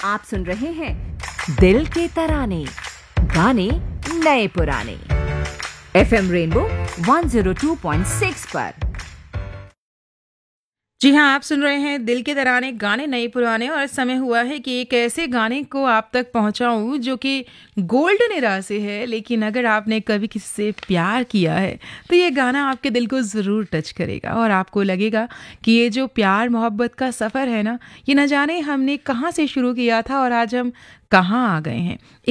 आप सुन रहे हैं दिल के तराने, गाने नए पुराने। FM रेनबो 102.6 पर। जी हाँ, आप सुन रहे हैं दिल के तराने, गाने नए पुराने। और समय हुआ है कि एक ऐसे गाने को आप तक पहुंचाऊं जो कि गोल्डन एरा से है, लेकिन अगर आपने कभी किसी से प्यार किया है तो ये गाना आपके दिल को ज़रूर टच करेगा और आपको लगेगा कि ये जो प्यार मोहब्बत का सफ़र है ना, ये न जाने हमने कहाँ से शुरू किया था और आज हम कहाँ आ गए हैं।